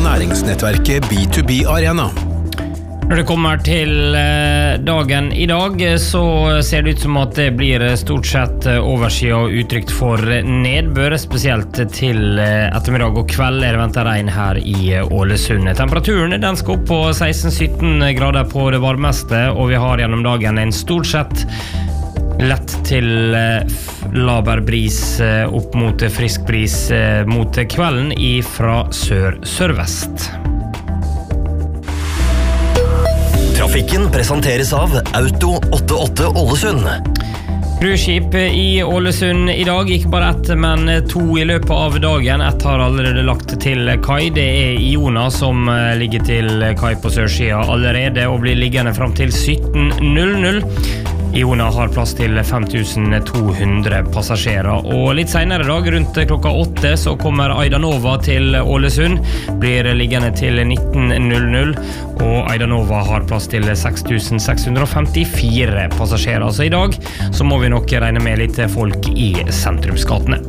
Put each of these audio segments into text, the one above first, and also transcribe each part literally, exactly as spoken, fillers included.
næringsnettverket B to B Arena. Når det kommer til dagen i dag, så ser det ut som at det blir stort sett oversida og utrygt for nedbør, spesielt til ettermiddag og kveld er det ventet regn her i Ålesund. Temperaturen den skal opp på seksten sytten grader på det varmeste, og vi har gjennom dagen en stort sett lett til laber bris opp mot frisk bris mot kvelden fra sør-sørvest. Trafikken presenteres av Auto åttiåtte Ålesund. Cruiseskip i Ålesund i dag, ikke bare ett, men to i løpet av dagen. Ett har allerede lagt til kai. Det er Iona som ligger til kai på sørsida allerede og blir liggende frem til sytten null null. Iona har plass til fem tusen to hundre passasjerer, og litt senere i dag, rundt klokka åtte, så kommer Aidanova til Ålesund, blir liggende til nitten null null, og Aidanova har plass til seks tusen seks hundre femtifire passasjerer. Så i dag så må vi nok regne med litt folk i sentrumsgatene.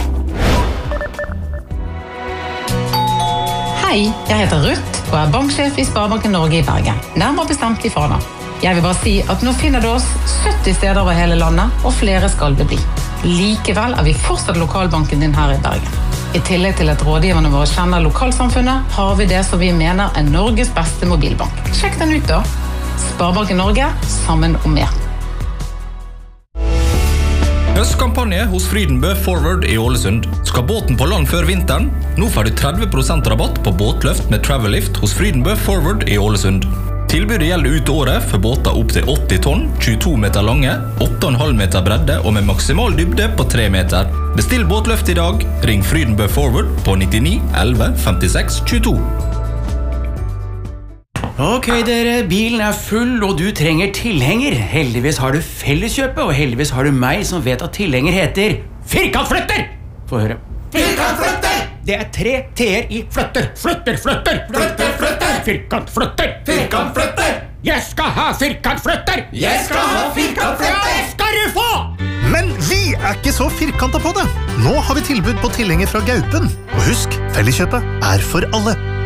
Hei, jeg heter Ruth og er banksjef i Sparebanken Norge i Bergen, nærmere bestemt i Fana. Jeg vil bare si at nå finner du oss sytti steder over hele landet, og flere skal det bli. Likevel er vi fortsatt lokalbanken din her i Bergen. I tillegg til at rådgiverne våre kjenner lokalsamfunnet, har vi det som vi mener er Norges beste mobilbank. Sjekk den ut da. Sparebanken Norge, sammen om mer. Høstkampanje hos Frydenbø Forward i Ålesund. Skal båten på land før vinteren? Nå får du tretti prosent rabatt på båtløft med Travel-lift hos Frydenbø Forward i Ålesund. Tilbudet gjelder ut året for båter opp til åtti tonn, tjueto meter lange, åtte komma fem meter bredde og med maksimal dybde på tre meter. Bestill båtløft i dag. Ring Frydenbø Forward på nittini elleve femtiseks tjueto. Ok dere, bilen er full og du trenger tilhenger. Heldigvis har du Felleskjøpet, og heldigvis har du meg som vet at tilhenger heter firkantflytter. Få høre. Firkantflytter! Det er tre t-er i flytter. Flytter, flytter. Flytter, flytter. Firkantflytter. Firkantflytter. Jeg skal ha firkantflytter. Jeg skal ha firkantflytter. Det skal du få! Men vi er ikke så firkantet på det. Nå har vi tilbud på tilhenger fra Gaupen. Og husk, Felleskjøpet er for alle.